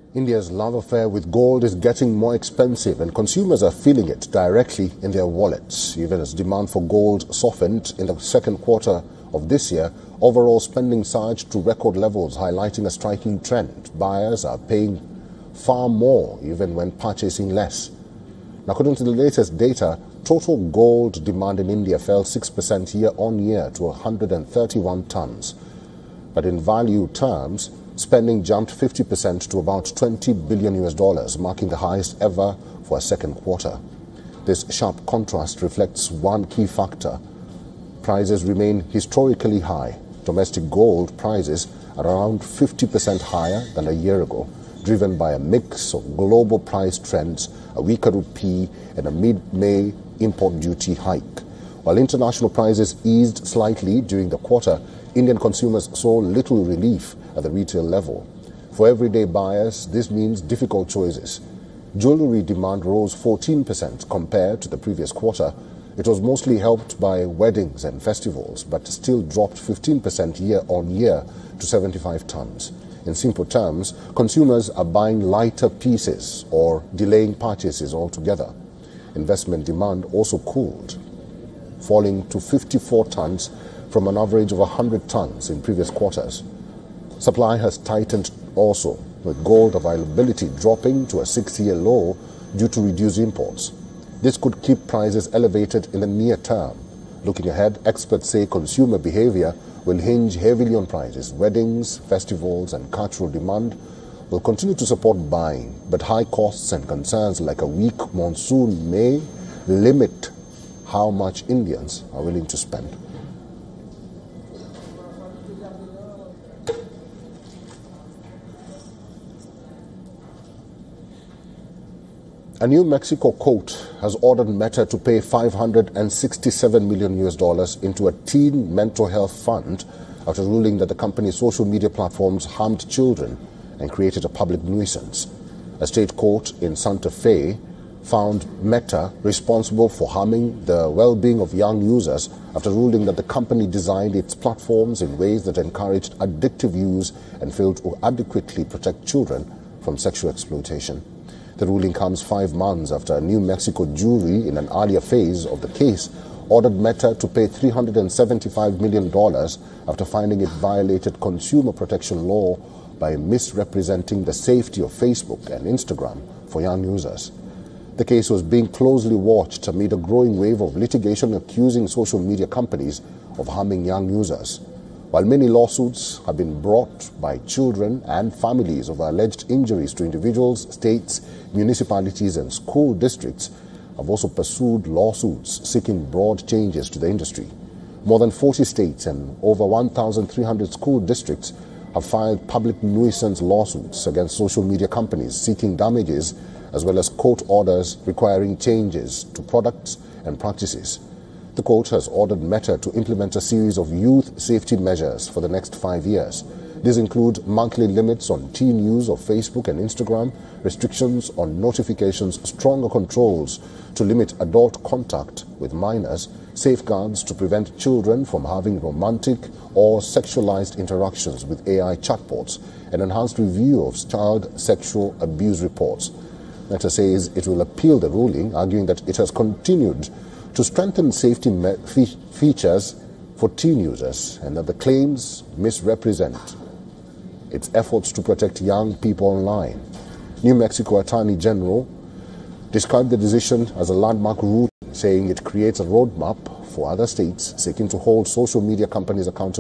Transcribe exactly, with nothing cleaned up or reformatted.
India's love affair with gold is getting more expensive and consumers are feeling it directly in their wallets. Even as demand for gold softened in the second quarter of this year, overall spending surged to record levels, highlighting a striking trend. Buyers are paying far more even when purchasing less. According to the latest data, total gold demand in India fell six percent year on year to one hundred thirty-one tons. But in value terms, spending jumped fifty percent to about twenty billion U S dollars, marking the highest ever for a second quarter. This sharp contrast reflects one key factor. Prices remain historically high. Domestic gold prices are around fifty percent higher than a year ago, driven by a mix of global price trends, a weaker rupee, and a mid-May import duty hike. While international prices eased slightly during the quarter, Indian consumers saw little relief at the retail level. For everyday buyers, this means difficult choices. Jewelry demand rose fourteen percent compared to the previous quarter. It was mostly helped by weddings and festivals, but still dropped fifteen percent year on year to seventy-five tons. In simple terms, consumers are buying lighter pieces or delaying purchases altogether. Investment demand also cooled, falling to fifty-four tons from an average of one hundred tons in previous quarters. Supply has tightened also, with gold availability dropping to a six-year low due to reduced imports. This could keep prices elevated in the near term. Looking ahead, experts say consumer behavior will hinge heavily on prices. Weddings, festivals, and cultural demand will continue to support buying, but high costs and concerns like a weak monsoon may limit how much Indians are willing to spend. A New Mexico court has ordered Meta to pay five hundred sixty-seven million U S dollars into a teen mental health fund after ruling that the company's social media platforms harmed children and created a public nuisance. A state court in Santa Fe found Meta responsible for harming the well-being of young users after ruling that the company designed its platforms in ways that encouraged addictive use and failed to adequately protect children from sexual exploitation. The ruling comes five months after a New Mexico jury in an earlier phase of the case ordered Meta to pay three hundred seventy-five million dollars after finding it violated consumer protection law by misrepresenting the safety of Facebook and Instagram for young users. The case was being closely watched amid a growing wave of litigation accusing social media companies of harming young users. While many lawsuits have been brought by children and families over alleged injuries to individuals, states, municipalities, and school districts have also pursued lawsuits seeking broad changes to the industry. More than forty states and over one thousand three hundred school districts have filed public nuisance lawsuits against social media companies seeking damages, as well as court orders requiring changes to products and practices. The court has ordered Meta to implement a series of youth safety measures for the next five years. These include monthly limits on teen use of Facebook and Instagram, restrictions on notifications, stronger controls to limit adult contact with minors, safeguards to prevent children from having romantic or sexualized interactions with A I chatbots, and enhanced review of child sexual abuse reports. Meta says it will appeal the ruling, arguing that it has continued to strengthen safety me- fe- features for teen users and that the claims misrepresent its efforts to protect young people online. New Mexico Attorney General described the decision as a landmark ruling, saying it creates a roadmap for other states seeking to hold social media companies accountable